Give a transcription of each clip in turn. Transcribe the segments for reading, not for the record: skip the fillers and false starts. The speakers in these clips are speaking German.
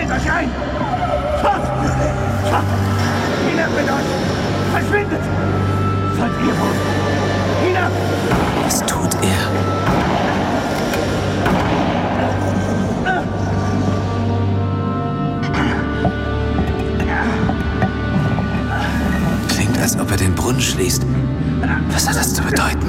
Stellt euch ein! Fort! Fort! Hinab mit euch! Verschwindet! Sollt ihr wohl! Hinab! Was tut er? Klingt, als ob er den Brunnen schließt. Was hat das zu bedeuten?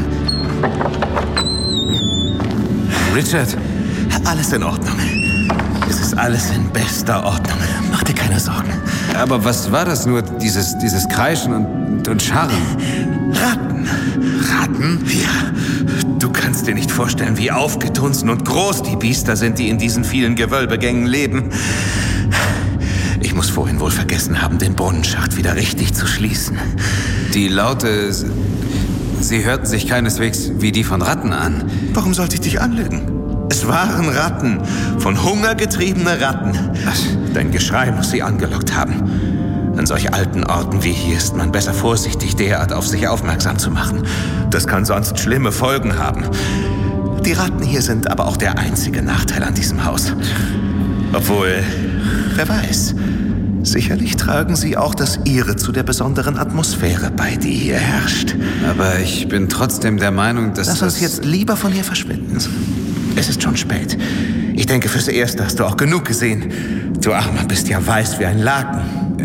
Richard, alles in Ordnung. Es ist alles in bester Ordnung. Mach dir keine Sorgen. Aber was war das nur, dieses Kreischen und Scharren? Ratten. Ratten? Ja, du kannst dir nicht vorstellen, wie aufgedunsen und groß die Biester sind, die in diesen vielen Gewölbegängen leben. Ich muss vorhin wohl vergessen haben, den Brunnenschacht wieder richtig zu schließen. Die Laute, sie hörten sich keineswegs wie die von Ratten an. Warum sollte ich dich anlügen? Es waren Ratten, von Hunger getriebene Ratten. Dein Geschrei muss sie angelockt haben. An solch alten Orten wie hier ist man besser vorsichtig, derart auf sich aufmerksam zu machen. Das kann sonst schlimme Folgen haben. Die Ratten hier sind aber auch der einzige Nachteil an diesem Haus. Obwohl, wer weiß, sicherlich tragen sie auch das ihre zu der besonderen Atmosphäre bei, die hier herrscht. Aber ich bin trotzdem der Meinung, dass Lass uns jetzt lieber von hier verschwinden. Es ist schon spät. Ich denke, fürs Erste hast du auch genug gesehen. Du Armer bist ja weiß wie ein Laken.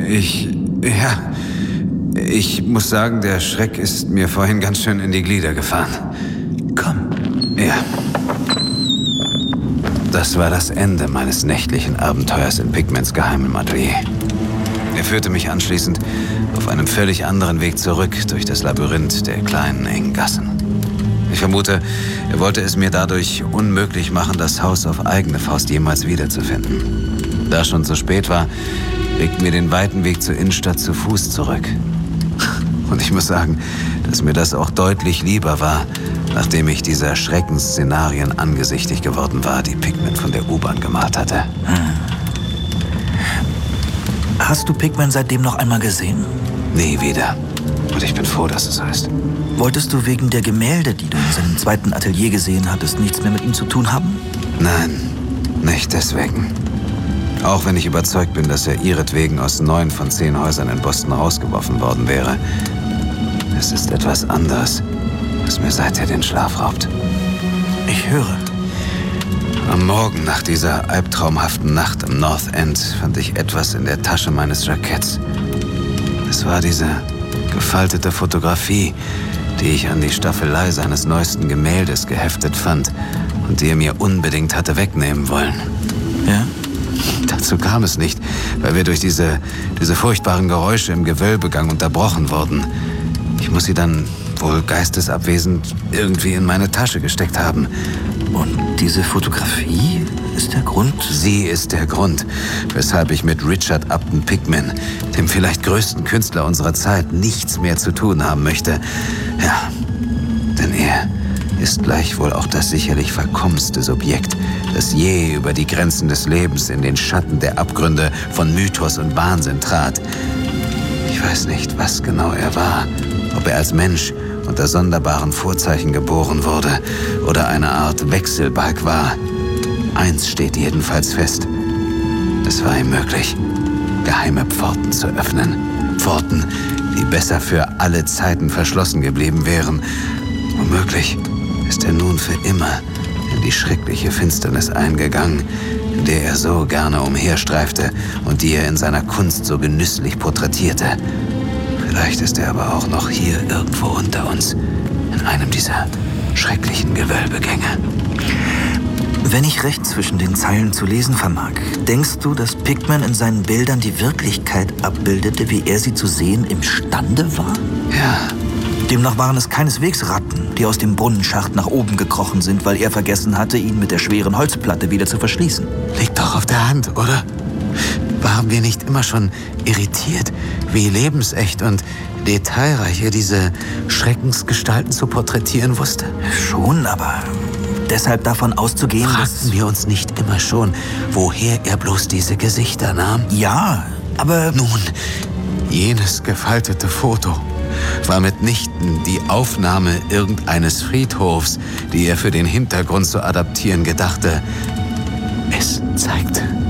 Ich muss sagen, der Schreck ist mir vorhin ganz schön in die Glieder gefahren. Komm. Ja. Das war das Ende meines nächtlichen Abenteuers in Pigments geheimem Atelier. Er führte mich anschließend auf einem völlig anderen Weg zurück durch das Labyrinth der kleinen, engen Gassen. Ich vermute, er wollte es mir dadurch unmöglich machen, das Haus auf eigene Faust jemals wiederzufinden. Da schon zu spät war, legten wir den weiten Weg zur Innenstadt zu Fuß zurück. Und ich muss sagen, dass mir das auch deutlich lieber war, nachdem ich dieser Schreckensszenarien angesichtig geworden war, die Pigment von der U-Bahn gemalt hatte. Hast du Pigment seitdem noch einmal gesehen? Nie wieder. Und ich bin froh, dass es so ist. Wolltest du wegen der Gemälde, die du in seinem zweiten Atelier gesehen hattest, nichts mehr mit ihm zu tun haben? Nein, nicht deswegen. Auch wenn ich überzeugt bin, dass er ihretwegen aus 9 von 10 Häusern in Boston rausgeworfen worden wäre. Es ist etwas anderes, was mir seither den Schlaf raubt. Ich höre. Am Morgen nach dieser albtraumhaften Nacht im North End fand ich etwas in der Tasche meines Jacketts. Es war diese gefaltete Fotografie, die ich an die Staffelei seines neuesten Gemäldes geheftet fand und die er mir unbedingt hatte wegnehmen wollen. Ja? Dazu kam es nicht, weil wir durch diese furchtbaren Geräusche im Gewölbegang unterbrochen wurden. Ich muss sie dann, wohl geistesabwesend, irgendwie in meine Tasche gesteckt haben. Und diese Fotografie ist der Grund? Sie ist der Grund, weshalb ich mit Richard Upton Pickman, dem vielleicht größten Künstler unserer Zeit, nichts mehr zu tun haben möchte. Ja, denn er ist gleichwohl auch das sicherlich verkommenste Subjekt, das je über die Grenzen des Lebens in den Schatten der Abgründe von Mythos und Wahnsinn trat. Ich weiß nicht, was genau er war, ob er als Mensch unter sonderbaren Vorzeichen geboren wurde oder eine Art Wechselbalg war. Eins steht jedenfalls fest. Es war ihm möglich, geheime Pforten zu öffnen. Pforten, die besser für alle Zeiten verschlossen geblieben wären. Womöglich ist er nun für immer in die schreckliche Finsternis eingegangen, in der er so gerne umherstreifte und die er in seiner Kunst so genüsslich porträtierte. Vielleicht ist er aber auch noch hier irgendwo unter uns, in einem dieser schrecklichen Gewölbegänge. Wenn ich recht zwischen den Zeilen zu lesen vermag, denkst du, dass Pickman in seinen Bildern die Wirklichkeit abbildete, wie er sie zu sehen imstande war? Ja. Demnach waren es keineswegs Ratten, die aus dem Brunnenschacht nach oben gekrochen sind, weil er vergessen hatte, ihn mit der schweren Holzplatte wieder zu verschließen. Liegt doch auf der Hand, oder? Waren wir nicht immer schon irritiert, wie lebensecht und detailreich er diese Schreckensgestalten zu porträtieren wusste? Schon, aber deshalb davon auszugehen, Fragten wir uns nicht immer schon, woher er bloß diese Gesichter nahm? Ja, aber Nun, jenes gefaltete Foto war mitnichten die Aufnahme irgendeines Friedhofs, die er für den Hintergrund zu adaptieren gedachte. Es zeigte